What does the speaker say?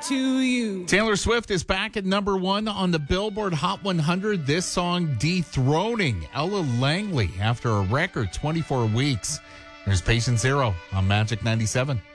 to you. Taylor Swift is back at number 1 on the Billboard Hot 100. This song dethroning Ella Langley after a record 24 weeks. There's Patient Zero on Magic 97.